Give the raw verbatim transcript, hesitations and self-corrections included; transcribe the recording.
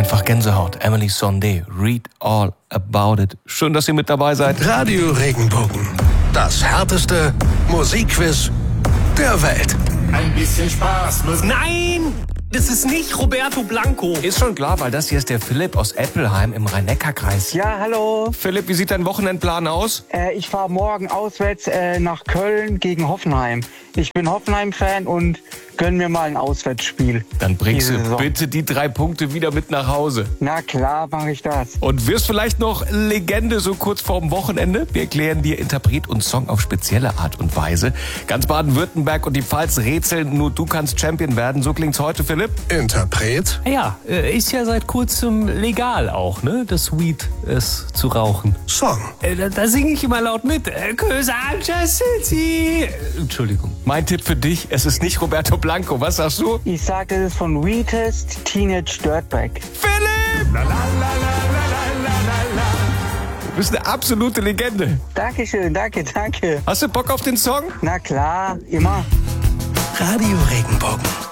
einfach Gänsehaut. Emily Sandé, Read All About It. Schön, dass ihr mit dabei seid. Radio Regenbogen. Das härteste Musikquiz der Welt. Ein bisschen Spaß muss... Nein! Das ist nicht Roberto Blanco. Ist schon klar, weil das hier ist der Philipp aus Eppelheim im Rhein-Neckar-Kreis. Ja, hallo. Philipp, wie sieht dein Wochenendplan aus? Äh, ich fahre morgen auswärts äh, nach Köln gegen Hoffenheim. Ich bin Hoffenheim-Fan und gönn mir mal ein Auswärtsspiel. Dann bringst diese du Saison. bitte die drei Punkte wieder mit nach Hause. Na klar, mache ich das. Und wirst vielleicht noch Legende so kurz vorm Wochenende? Wir erklären dir Interpret und Song auf spezielle Art und Weise. Ganz Baden-Württemberg und die Pfalz rätseln, nur du kannst Champion werden. So klingt's heute, Philipp. Interpret? Ja, äh, ist ja seit kurzem legal auch, ne? Das Weed es zu rauchen. Song. Äh, da, da singe ich immer laut mit. Äh, Kösancha City. Äh, Entschuldigung. Mein Tipp für dich, es ist nicht Roberto Blanco. Was sagst du? Ich sage, das ist von Weetest, Teenage Dirtbag. Philipp! Du bist eine absolute Legende. Dankeschön, danke, danke. Hast du Bock auf den Song? Na klar, immer. Radio Regenbogen.